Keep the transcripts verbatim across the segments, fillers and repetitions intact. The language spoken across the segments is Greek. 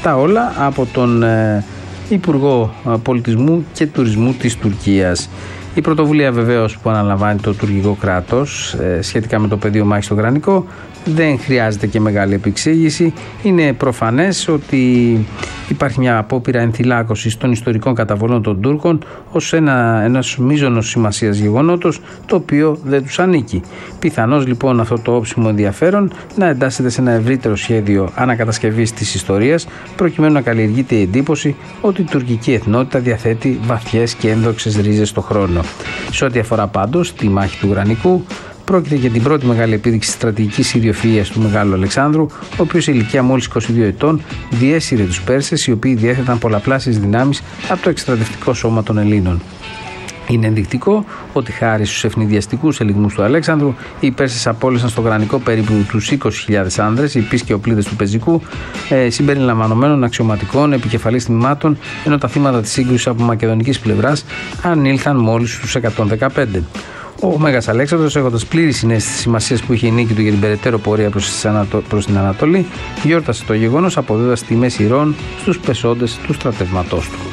Αυτά όλα από τον ε, Υπουργό Πολιτισμού και Τουρισμού της Τουρκίας. Η πρωτοβουλία βεβαίως που αναλαμβάνει το τουρκικό κράτος ε, σχετικά με το πεδίο μάχης στο Γρανικό δεν χρειάζεται και μεγάλη επεξήγηση. Είναι προφανές ότι υπάρχει μια απόπειρα ενθυλάκωσης των ιστορικών καταβολών των Τούρκων ως ένα, ένας μείζωνος σημασίας γεγονότος το οποίο δεν τους ανήκει. Πιθανώς λοιπόν αυτό το όψιμο ενδιαφέρον να εντάσσεται σε ένα ευρύτερο σχέδιο ανακατασκευής της ιστορίας προκειμένου να καλλιεργείται η εντύπωση ότι η τουρκική εθνότητα διαθέτει βαθιές και ένδοξες ρίζες στο χρόνο. Σε ό,τι αφορά πάντως τη μάχη του Γρανικού, πρόκειται για την πρώτη μεγάλη επίδειξη στρατηγικής ιδιοφυΐας του Μεγάλου Αλεξάνδρου, ο οποίος σε ηλικία μόλις είκοσι δύο ετών διέσυρε τους Πέρσες, οι οποίοι διέθεταν πολλαπλάσιες δυνάμεις από το εκστρατευτικό σώμα των Ελλήνων. Είναι ενδεικτικό ότι χάρη στους ευνηδιαστικούς ελιγμούς του Αλέξανδρου, οι Πέρσες απόλυσαν στο Γρανικό περίπου τους είκοσι χιλιάδες άνδρες, οι πεις και οπλίδες του πεζικού, ε, συμπεριλαμβανομένων αξιωματικών, επικεφαλής τμήματων, ενώ τα θύματα της σύγκρουσης από μακεδονικής πλευράς ανήλθαν μόλις στους εκατόν δεκαπέντε. Ο Μέγας Αλέξανδρος, έχοντας πλήρη συναίσθηση της σημασίας που είχε η νίκη του για την περαιτέρω πορεία προς την Ανατολή, γιόρτασε το γεγονός αποδίδοντας τιμές ηρών στους πεσόντες του στρατεύματός του.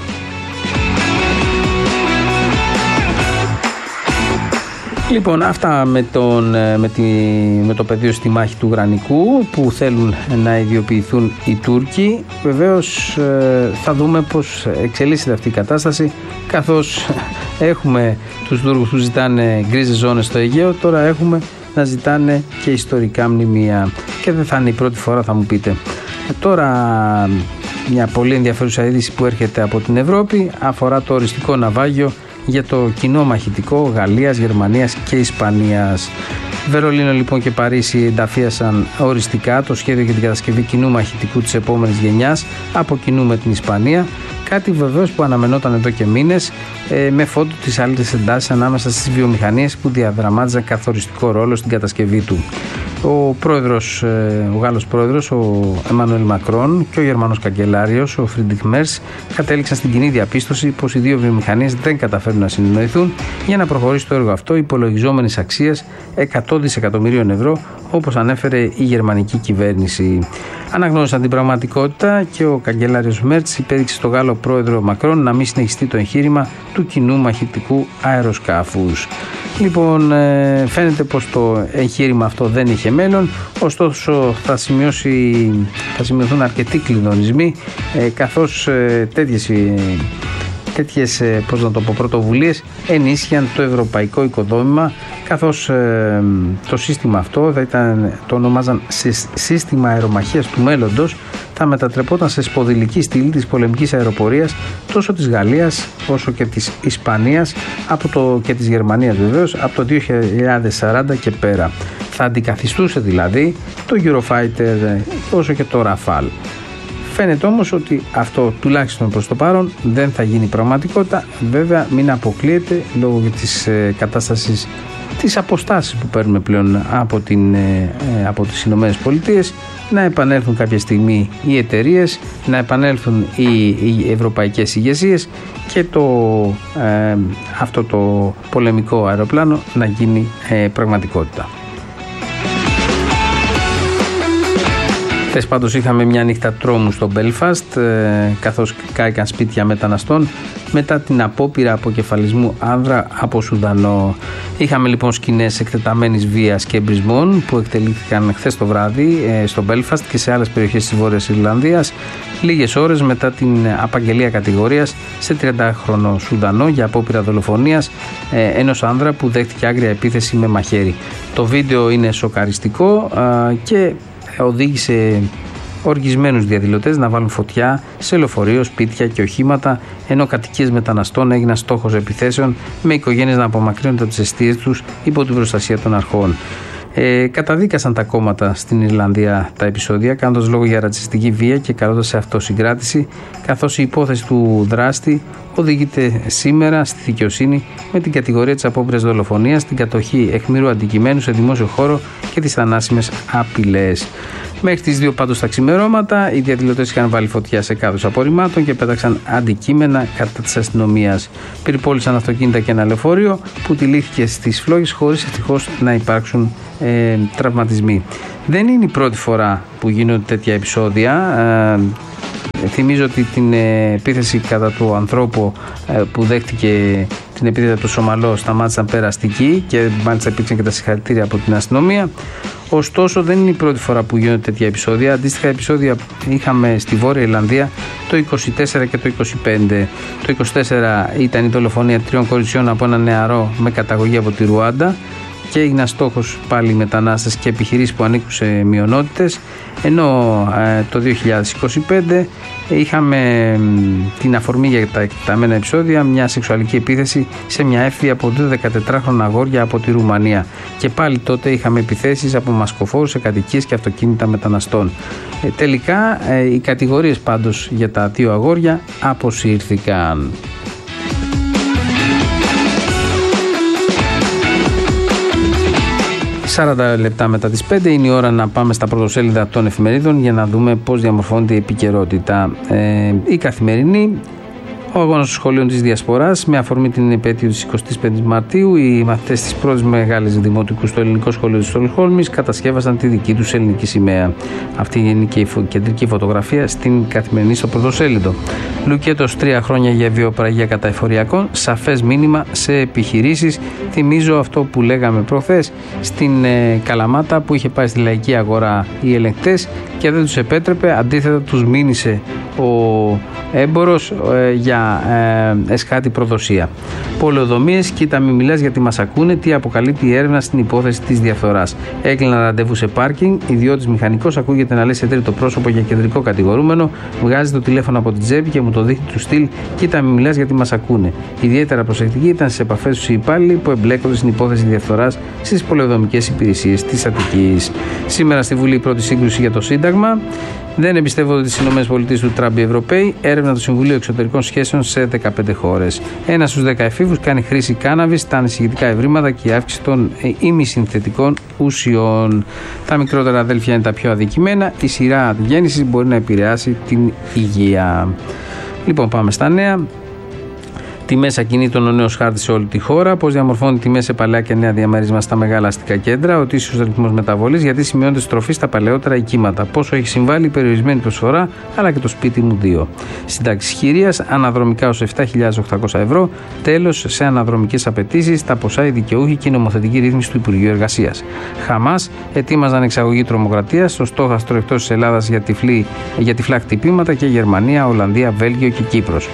Λοιπόν, αυτά με, τον, με, τη, με το πεδίο στη μάχη του Γρανικού που θέλουν να ιδιοποιηθούν οι Τούρκοι. Βεβαίως ε, θα δούμε πώς εξελίσσεται αυτή η κατάσταση, καθώς έχουμε τους Τούρκους που ζητάνε γκρίζες ζώνες στο Αιγαίο, τώρα έχουμε να ζητάνε και ιστορικά μνημεία και δεν θα είναι η πρώτη φορά, θα μου πείτε. Τώρα μια πολύ ενδιαφέρουσα είδηση που έρχεται από την Ευρώπη αφορά το οριστικό ναυάγιο για το κοινό μαχητικό Γαλλίας, Γερμανίας και Ισπανίας. Βερολίνο λοιπόν και Παρίσι ενταφίασαν οριστικά το σχέδιο για την κατασκευή κοινού μαχητικού της επόμενης γενιάς από κοινού με την Ισπανία. Κάτι βεβαίως που αναμενόταν εδώ και μήνες, ε, με φόντο τις άλλες εντάσεις ανάμεσα στις βιομηχανίες που διαδραμάτιζαν καθοριστικό ρόλο στην κατασκευή του. Ο πρόεδρος, ο Γάλλος πρόεδρος, ο Εμμανουέλ Μακρόν και ο Γερμανός καγκελάριος, ο Φρίντριχ Μέρς, κατέληξαν στην κοινή διαπίστωση πως οι δύο βιομηχανίες δεν καταφέρουν να συνεννοηθούν για να προχωρήσει το έργο αυτό υπολογιζόμενης αξίας εκατό δισεκατομμυρίων ευρώ, όπως ανέφερε η γερμανική κυβέρνηση. Αναγνώρισαν την πραγματικότητα και ο καγκελάριος Μέρτς υπέδειξε στον Γάλλο πρόεδρο Μακρόν να μην συνεχιστεί το εγχείρημα του κοινού μαχητικού αεροσκάφους. Λοιπόν, φαίνεται πως το εγχείρημα αυτό δεν είχε μέλλον, ωστόσο θα, σημειώσει, θα σημειωθούν αρκετοί κλειδονισμοί, καθώς τέτοιες, τέτοιες πώς να το πω, πρωτοβουλίες ενίσχυαν το ευρωπαϊκό οικοδόμημα, καθώς ε, το σύστημα αυτό θα ήταν, το ονομάζαν σύστημα αερομαχίας του μέλλοντος, θα μετατρεπόταν σε σποδηλική στήλη της πολεμικής αεροπορίας τόσο της Γαλλίας όσο και της Ισπανίας από το, και της Γερμανίας βεβαίως από το δύο χιλιάδες σαράντα και πέρα. Θα αντικαθιστούσε δηλαδή το Eurofighter όσο και το Rafale. Φαίνεται όμως ότι αυτό τουλάχιστον προς το παρόν δεν θα γίνει πραγματικότητα. Βέβαια μην αποκλείεται λόγω της ε, κατάστασης της αποστάσης που παίρνουμε πλέον από, την, ε, από τις Ηνωμένες Πολιτείες να επανέλθουν κάποια στιγμή οι εταιρείες, να επανέλθουν οι, οι ευρωπαϊκές ηγεσίες και το, ε, αυτό το πολεμικό αεροπλάνο να γίνει ε, πραγματικότητα. Χθες πάντως είχαμε μια νύχτα τρόμου στο Μπέλφαστ, ε, καθώς κάηκαν σπίτια μεταναστών μετά την απόπειρα αποκεφαλισμού άνδρα από Σουδανό. Είχαμε λοιπόν σκηνές εκτεταμένης βίας και εμπρισμών που εκτελήθηκαν χθες το βράδυ ε, στο Μπέλφαστ και σε άλλες περιοχές της Βόρειας Ιρλανδίας, λίγες ώρες μετά την απαγγελία κατηγορίας σε τριαντάχρονο Σουδανό για απόπειρα δολοφονίας ε, ενός άνδρα που δέχτηκε άγρια επίθεση με μαχαίρι. Το βίντεο είναι σοκαριστικό ε, και οδήγησε οργισμένους διαδηλωτές να βάλουν φωτιά σε λεωφορείο, σπίτια και οχήματα, ενώ κατοικίες μεταναστών έγιναν στόχος επιθέσεων, με οικογένειες να απομακρύνονται από τις εστίες τους υπό την προστασία των αρχών. Ε, καταδίκασαν τα κόμματα στην Ιρλανδία τα επεισόδια, κάνοντας λόγο για ρατσιστική βία και καλώντας σε αυτοσυγκράτηση, καθώς η υπόθεση του δράστη οδηγείται σήμερα στη δικαιοσύνη με την κατηγορία της απόπειρας δολοφονίας, την κατοχή αιχμηρού αντικειμένου σε δημόσιο χώρο και τις θανάσιμες απειλές. Μέχρι τις δύο πάντως τα ξημερώματα, οι διαδηλωτές είχαν βάλει φωτιά σε κάδους απορριμμάτων και πέταξαν αντικείμενα κατά της αστυνομίας. Πυρπόλησαν αυτοκίνητα και ένα λεωφορείο που τυλίχθηκε στις φλόγες χωρίς ευτυχώς να υπάρξουν ε, τραυματισμοί. Δεν είναι η πρώτη φορά που γίνονται τέτοια επεισόδια. Ε, θυμίζω ότι την επίθεση κατά του ανθρώπου που δέχτηκε την επίθεση του Σομαλό σταμάτησαν περαστική και μάλιστα υπήρξαν και τα συγχαρητήρια από την αστυνομία. Ωστόσο, δεν είναι η πρώτη φορά που γίνονται τέτοια επεισόδια. Αντίστοιχα επεισόδια είχαμε στη Βόρεια Ιρλανδία το είκοσι τέσσερα και το είκοσι πέντε. Το είκοσι τέσσερα ήταν η δολοφονία τριών κοριτσιών από ένα νεαρό με καταγωγή από τη Ρουάντα και έγιναν στόχος πάλι οι μετανάστες και επιχειρήσεις που ανήκουν σε μειονότητες, ενώ ε, το δύο χιλιάδες είκοσι πέντε είχαμε ε, την αφορμή για τα εκτεταμένα επεισόδια, μια σεξουαλική επίθεση σε μια έφηβη από δύο δεκατετράχρονα αγόρια από τη Ρουμανία, και πάλι τότε είχαμε επιθέσεις από μασκοφόρους σε κατοικίες και αυτοκίνητα μεταναστών. Ε, τελικά ε, οι κατηγορίες πάντως για τα δύο αγόρια αποσύρθηκαν. σαράντα λεπτά μετά τις πέντε είναι η ώρα να πάμε στα πρωτοσέλιδα των εφημερίδων για να δούμε πώς διαμορφώνεται η επικαιρότητα. Ε, η Καθημερινή, ο αγώνας των σχολείων της Διασποράς, με αφορμή την επέτειο της εικοστής πέμπτης Μαρτίου, οι μαθητές της πρώτης μεγάλης δημοτικού στο ελληνικό σχολείο της Στοκχόλμης κατασκεύασαν τη δική τους ελληνική σημαία. Αυτή είναι και η κεντρική φωτογραφία στην Καθημερινή στο πρωτοσέλιδο. Λουκέτος, τρία χρόνια για βιοπραγία κατά εφοριακών, σαφές μήνυμα σε επιχειρήσεις. Θυμίζω αυτό που λέγαμε προχθές στην ε, Καλαμάτα, που είχε πάει στη λαϊκή αγορά οι ελεγκτές και δεν τους επέτρεπε, αντίθετα τους μήνυσε ο έμπορος ε, για ε, εσχάτη προδοσία. Πολεοδομίες, κοίτα μη μιλάς γιατί μας ακούνε, τι αποκαλύπτει η έρευνα στην υπόθεση της διαφθοράς. Έκλειναν ραντεβού σε πάρκινγκ, ιδιώτης μηχανικός ακούγεται να λέει σε τρίτο πρόσωπο για κεντρικό κατηγορούμενο, βγάζει το τηλέφωνο από την τσέπη και μου το δείχνει του στυλ, κοίτα μη μιλάς γιατί μας ακούνε. Ιδιαίτερα προσεκτικοί ήταν στις επαφές τους οι υπάλληλοι που εμπλέκονται στην υπόθεση διαφθοράς στις πολεοδομικές υπηρεσίες της Αττικής. Σήμερα στη Βουλή η πρώτη σύγκρουση για το Σύνταγμα. Δεν εμπιστεύονται τις ΗΠΑ του Τραμπ οι Ευρωπαίοι. Έρευνα του Συμβουλίου Εξωτερικών Σχέσεων σε δεκαπέντε χώρες. Ένα στους δέκα εφήβους κάνει χρήση κάναβης στα ανησυχητικά ευρήματα και η αύξηση των ημισυνθετικών ουσιών. Τα μικρότερα αδέλφια είναι τα πιο αδικημένα. Η σειρά γέννησης μπορεί να επηρεάσει την υγεία. Λοιπόν, πάμε στα νέα. Τιμές ακινήτων, ο νέος χάρτης σε όλη τη χώρα. Πώς διαμορφώνει τιμές σε παλαιά και νέα διαμέρισμα στα μεγάλα αστικά κέντρα. Ο ίσως ρυθμός μεταβολής, γιατί σημειώνεται στροφή στα παλαιότερα οικήματα. Πόσο έχει συμβάλει η περιορισμένη προσφορά, αλλά και το σπίτι μου δύο. Συντάξεις χειρίας, αναδρομικά ως επτά χιλιάδες οκτακόσια ευρώ. Τέλος, σε αναδρομικές απαιτήσεις, τα ποσά, οι δικαιούχοι και η νομοθετική ρύθμιση του Υπουργείου Εργασίας. Χαμάς, ετοίμαζαν εξαγωγή τρομοκρατίας. Στο στόχαστρο εκτός της Ελλάδας για τυφλή, για τυφλά χτυπήματα και Γερμανία, Ολλανδία, Βέλγιο και Κύπρος.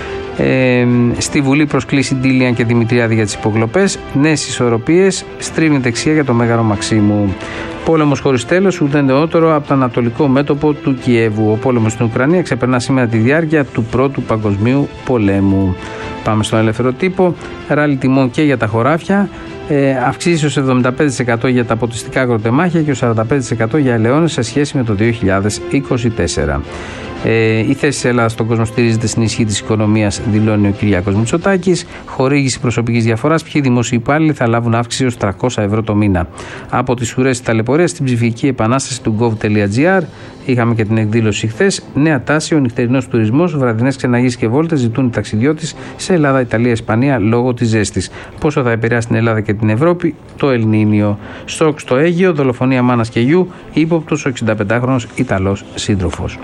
Ε, στη Βουλή προσκλήσει Ντίλιαν και Δημητριάδη για τις υποκλοπές. Νέες ισορροπίες, στρίβει δεξιά για το Μέγαρο Μαξίμου. Πόλεμος χωρίς τέλος, ούτε νεότερο από το ανατολικό μέτωπο του Κιέβου. Ο πόλεμος στην Ουκρανία ξεπερνά σήμερα τη διάρκεια του Πρώτου Παγκοσμίου Πολέμου. Πάμε στον ελεύθερο τύπο. Ράλι τιμών και για τα χωράφια. Ε, αυξήσεις ως εβδομήντα πέντε τοις εκατό για τα ποτιστικά αγροτεμάχια και ως σαράντα πέντε τοις εκατό για ελαιώνες σε σχέση με το δύο χιλιάδες είκοσι τέσσερα. Ε, η θέση της Ελλάδας στον κόσμο στηρίζεται στην ισχύ της οικονομίας, δηλώνει ο Κυριάκος Μητσοτάκης. Χορήγηση προσωπικής διαφοράς, ποιοι δημόσιοι υπάλληλοι θα λάβουν αύξηση ως τριακόσια ευρώ το μήνα. Από τις ουρές της ταλαιπωρίας στην ψηφιακή επανάσταση του gov.gr, είχαμε και την εκδήλωση χθες. Νέα τάση, ο νυχτερινός τουρισμός, βραδινές ξεναγήσεις και βόλτες ζητούν οι ταξιδιώτες σε Ελλάδα, Ιταλία, Ισπανία λόγω της ζέστης. Πόσο θα επηρεάσει την Ελλάδα και την Ευρώπη, το Ελνίνιο. Σοκ στο Αίγυο, δολοφονία μάνας και γιου, ύποπτος ο εξηνταπεντάχρονος Ιταλός σύντροφος.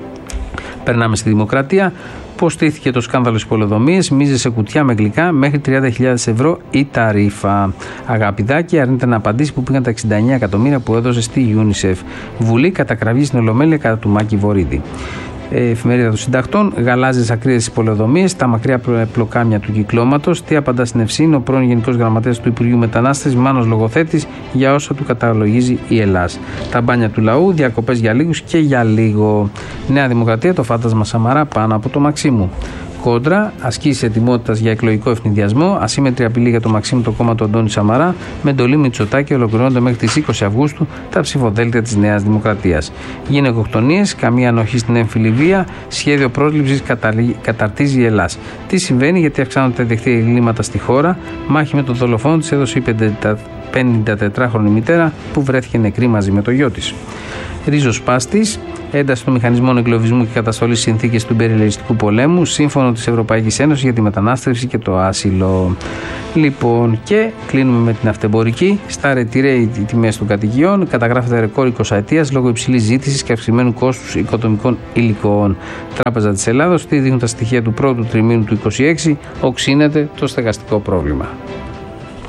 Περνάμε στη Δημοκρατία. Πώς στήθηκε το σκάνδαλο στις πολεοδομίες, μίζε σε κουτιά με γλυκά μέχρι τριάντα χιλιάδες ευρώ η ταρήφα. Αγαπηδάκη αρνείται να απαντήσει που πήγαν τα εξήντα εννέα εκατομμύρια που έδωσε στη UNICEF. Βουλή κατακραυγή στην Ολομέλεια κατά του Μάκη Βορίδη. Εφημερίδα των Συντακτών, γαλάζιες ακρίες στις πολεοδομίες, τα μακριά πλοκάμια του κυκλώματος. Τι απαντά στην Ευσύνη ο πρώην Γενικός Γραμματέας του Υπουργείου Μετανάστες, Μάνος Λογοθέτης, για όσα του καταλογίζει η Ελλάς. Τα μπάνια του λαού, διακοπές για λίγους και για λίγο. Νέα Δημοκρατία, το φάντασμα Σαμαρά πάνω από το Μαξίμου. Κόντρα, ασκήσεις ετοιμότητας για εκλογικό ευνηδιασμό, ασύμμετρη απειλή για το Μαξίμου το κόμμα του Αντώνη Σαμαρά, με εντολή Μητσοτάκη ολοκληρώνονται μέχρι τις είκοσι Αυγούστου τα ψηφοδέλτια της Νέας Δημοκρατίας. Γυναικοκτονίες, καμία ανοχή στην έμφυλη βία, σχέδιο πρόσληψης καταρτίζει η Ελλάς. Τι συμβαίνει, γιατί αυξάνονται τα δεχτεία εγκλήματα στη χώρα, μάχη με τον δολοφόνο της έδωσε η πενηντατετράχρονη μητέρα που βρέθηκε νεκρή μαζί με το γιο της. ριζοσπάστης, ένταση των μηχανισμών εγκλωβισμού και καταστολής συνθήκες του υπερελεγιστικού πολέμου, σύμφωνο της Ευρωπαϊκής Ένωσης για τη μετανάστευση και το άσυλο. Λοιπόν, και κλείνουμε με την αυτεμπορική. Στα ρετυρέ οι τιμές των κατοικιών, καταγράφεται ρεκόρ εικοσαετίας λόγω υψηλής ζήτησης και αυξημένου κόστους οικοδομικών υλικών. Τράπεζα της Ελλάδος, τι δείχνουν τα στοιχεία του πρώτου τριμήνου του είκοσι έξι, οξύνεται το στεγαστικό πρόβλημα.